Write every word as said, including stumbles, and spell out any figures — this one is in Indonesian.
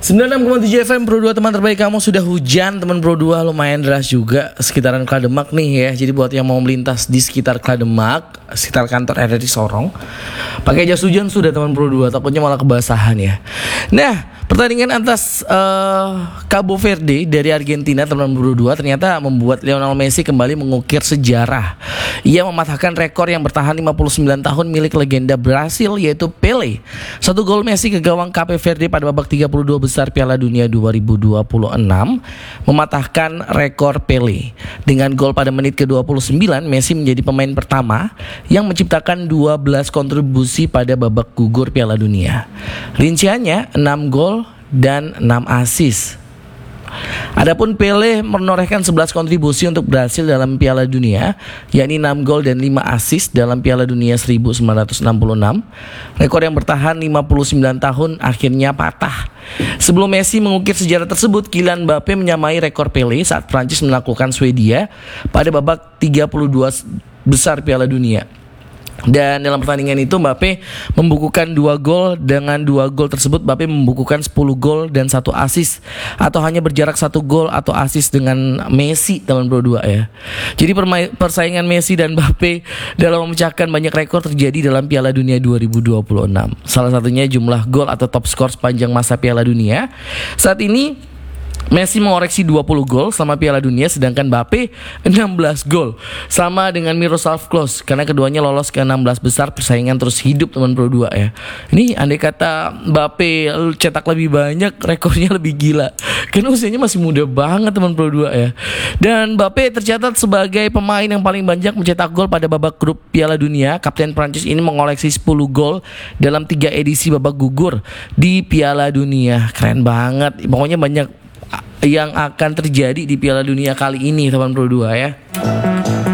sembilan puluh enam koma tujuh F M Pro dua, teman terbaik kamu. Sudah hujan teman Pro dua, lumayan deras juga sekitaran Klademak nih ya. Jadi buat yang mau melintas di sekitar Klademak, sekitar kantor R R I Sorong, pakai jas hujan sudah teman Pro dua, takutnya malah kebasahan ya. Nah, pertandingan atas uh, Cabo Verde dari Argentina teman Pro dua ternyata membuat Lionel Messi kembali mengukir sejarah. Ia mematahkan rekor yang bertahan lima puluh sembilan tahun milik legenda Brasil yaitu Pelé. Satu gol Messi ke gawang Cape Verde pada babak tiga puluh dua besar Piala Dunia dua ribu dua puluh enam mematahkan rekor Pelé. Dengan gol pada menit ke dua puluh sembilan, Messi menjadi pemain pertama yang menciptakan dua belas kontribusi pada babak gugur Piala Dunia. Rinciannya enam gol dan enam assist. Adapun Pelé menorehkan sebelas kontribusi untuk Brasil dalam Piala Dunia, yakni enam gol dan lima assist dalam Piala Dunia seribu sembilan ratus enam puluh enam. Rekor yang bertahan lima puluh sembilan tahun akhirnya patah. Sebelum Messi mengukir sejarah tersebut, Kylian Mbappé menyamai rekor Pelé saat Prancis menaklukkan Swedia pada babak tiga puluh dua besar Piala Dunia. Dan dalam pertandingan itu Mbappé membukukan dua gol. Dengan dua gol tersebut Mbappé membukukan sepuluh gol dan satu assist, atau hanya berjarak satu gol atau assist dengan Messi teman Pro dua ya. Jadi perma- persaingan Messi dan Mbappé dalam memecahkan banyak rekor terjadi dalam Piala Dunia dua ribu dua puluh enam. Salah satunya jumlah gol atau top skor sepanjang masa Piala Dunia. Saat ini Messi mengoreksi dua puluh gol selama Piala Dunia, sedangkan Mbappé enam belas gol, sama dengan Miroslav Klose, karena keduanya lolos ke enam belas besar. Persaingan terus hidup teman Pro dua ya. Ini andai kata Mbappé cetak lebih banyak, rekornya lebih gila, karena usianya masih muda banget teman Pro dua ya. Dan Mbappé tercatat sebagai pemain yang paling banyak mencetak gol pada babak grup Piala Dunia. Kapten Prancis ini mengoleksi sepuluh gol dalam tiga edisi babak gugur di Piala Dunia. Keren banget, pokoknya banyak yang akan terjadi di Piala Dunia kali ini teman Pro dua ya.